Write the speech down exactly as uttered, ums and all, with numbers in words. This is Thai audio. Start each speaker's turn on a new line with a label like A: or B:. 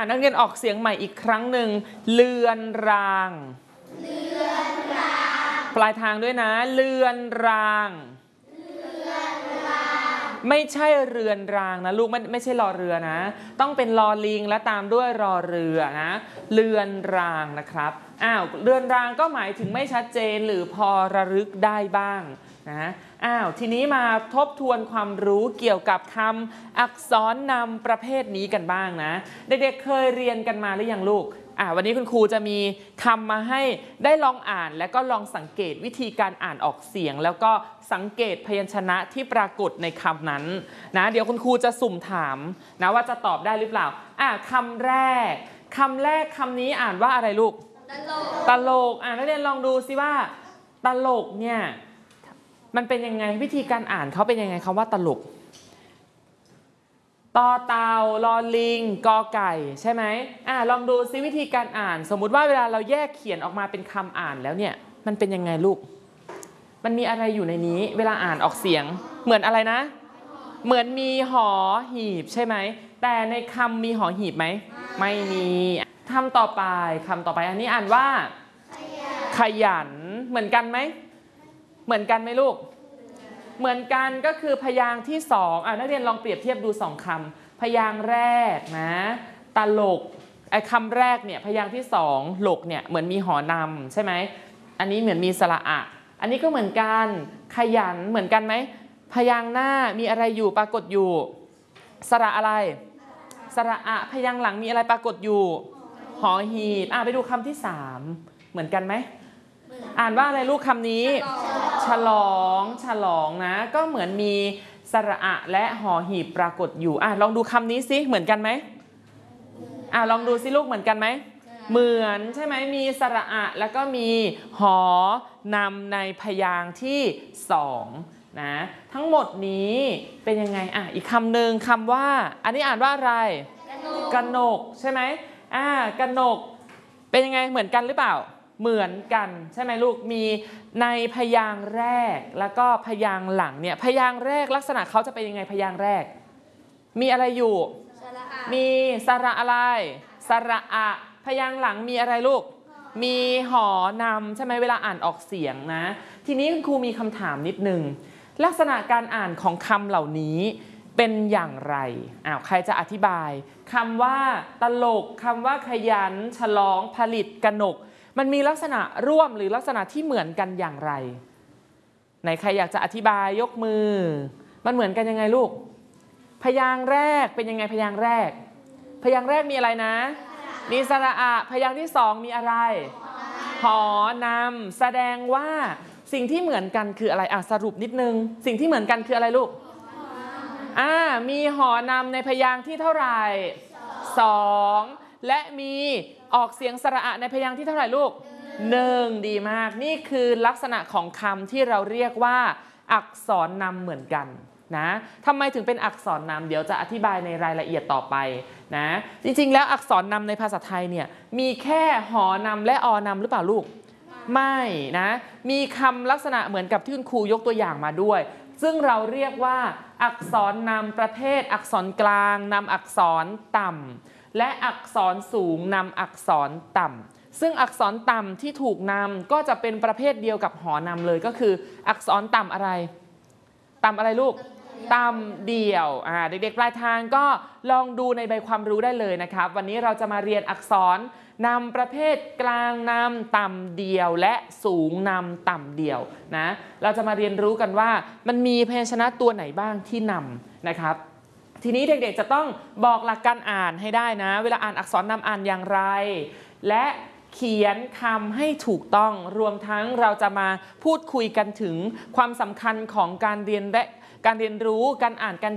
A: นักเรียนออกเสียงใหม่อีกครั้งหนึ่งเลือนรางเลือนรางปลายทางด้วยนะเลือนรางไม่ใช่เรือนรางนะลูกไม่ไม่ใช่รอเรือนะต้องเป็นลอลิงและตามด้วยรอเรือนะเรือนรางนะครับอ้าวเรือนรางก็หมายถึงไม่ชัดเจนหรือพอระลึกได้บ้างนะอ้าวทีนี้มาทบทวนความรู้เกี่ยวกับคำอักษรนำประเภทนี้กันบ้างนะเด็กๆเคยเรียนกันมาหรือยังลูกอ่าวันนี้คุณครูจะมีคำมาให้ได้ลองอ่านและก็ลองสังเกตวิธีการอ่านออกเสียงแล้วก็สังเกตพยัญชนะที่ปรากฏในคำนั้นนะเดี๋ยวคุณครูจะสุ่มถามนะว่าจะตอบได้หรือเปล่าอ่าคำแรกคำแรกคำนี้อ่านว่าอะไรลูกตลกตลกอ่านักเรียนลองดูซิว่าตลกเนี่ยมันเป็นยังไงวิธีการอ่านเขาเป็นยังไงคำว่าตลกต่อเต่าลอลิงกอไก่ใช่ไหมอ่าลองดูซิวิธีการอ่านสมมุติว่าเวลาเราแยกเขียนออกมาเป็นคำอ่านแล้วเนี่ยมันเป็นยังไงลูกมันมีอะไรอยู่ในนี้เวลาอ่านออกเสียงเหมือนอะไรนะเหมือนมีหอหีบใช่ไหมแต่ในคำมีหอหีบไหมไม่มีคำต่อไปคำต่อไปอันนี้อ่านว่าขยันเหมือนกันไหมเหมือนกันไหมลูกเหมือนกันก็คือพยางค์ที่สองอ่ะนักเรียนลองเปรียบเทียบดูสองคำพยางค์แรกนะตลกไอ้คำแรกเนี่ยพยางค์ที่สองหลกเนี่ยเหมือนมีหอนำใช่ไหมอันนี้เหมือนมีสระอะอันนี้ก็เหมือนกันขยันเหมือนกันไหมพยางค์หน้ามีอะไรอยู่ปรากฏอยู่สระอะไรสระอะพยางค์หลังมีอะไรปรากฏอยู่หอหีบอ่ะไปดูคำที่สามเหมือนกันไหมอ่านว่าอะไรลูกคำนี้ฉลองฉลองนะก็เหมือนมีสระอะและหอหีบปรากฏอยู่อ่ะลองดูคำนี้สิเหมือนกันไหมอ่ะลองดูสิลูกเหมือนกันไหมเหมือนใช่ไหมมีสระอะแล้วก็มีหอนำในพยางค์ที่สองนะทั้งหมดนี้เป็นยังไงอ่ะอีกคำหนึ่งคำว่าอันนี้อ่านว่าอะไรกนกใช่ไหมอ่ากนกเป็นยังไงเหมือนกันหรือเปล่าเหมือนกันใช่ไหมลูกมีในพยางค์แรกแล้วก็พยางค์หลังเนี่ยพยางค์แรกลักษณะเขาจะเป็นยังไงพยางค์แรกมีอะไรอยู่มีสระอะไรสระอะพยางค์หลังมีอะไรลูกมีหอนำใช่ไหมเวลาอ่านออกเสียงนะทีนี้คุณครูมีคำถามนิดนึงลักษณะการอ่านของคำเหล่านี้เป็นอย่างไรอ้าวใครจะอธิบายคำว่าตลกคำว่าขยันฉลองผลิตกนกมันมีลักษณะร่วมหรือลักษณะที่เหมือนกันอย่างไรไหนใครอยากจะอธิบายยกมือมันเหมือนกันยังไงลูกพยางค์แรกเป็นยังไงพยางค์แรกพยางค์แรกมีอะไรนะมีสระอะพยางค์ที่สองมีอะไรหอนำแสดงว่าสิ่งที่เหมือนกันคืออะไรอ่ะสรุปนิดนึงสิ่งที่เหมือนกันคืออะไรลูกอ่ามีหอนำในพยางค์ที่เท่าไหร่สองและมีออกเสียงสระอะในพยางค์ที่เท่าไหร่ลูกหนึ่งดีมากนี่คือลักษณะของคำที่เราเรียกว่าอักษรนำเหมือนกันนะทำไมถึงเป็นอักษรนำเดี๋ยวจะอธิบายในรายละเอียดต่อไปนะจริงๆแล้วอักษรนำในภาษาไทยเนี่ยมีแค่หอนำและอนำหรือเปล่าลูกไม่นะมีคำลักษณะเหมือนกับที่คุณครูยกตัวอย่างมาด้วยซึ่งเราเรียกว่าอักษรนำประเภทอักษรกลางนำอักษรต่ำและอักษรสูงนำอักษรต่ำซึ่งอักษรต่ำที่ถูกนำก็จะเป็นประเภทเดียวกับหอนำเลยก็คืออักษรต่ำอะไรต่ำอะไรลูกต่ำเดี่ยวอ่าเด็กๆปลายทางก็ลองดูในใบความรู้ได้เลยนะครับวันนี้เราจะมาเรียนอักษรนำประเภทกลางนำต่ำเดี่ยวและสูงนำต่ำเดี่ยวนะเราจะมาเรียนรู้กันว่ามันมีพยัญชนะตัวไหนบ้างที่นำนะครับทีนี้เด็กๆจะต้องบอกหลักการอ่านให้ได้นะเวลาอ่านอักษรนำอ่านอย่างไรและเขียนคำให้ถูกต้องรวมทั้งเราจะมาพูดคุยกันถึงความสำคัญของการเรียนและการเรียนรู้การอ่านการ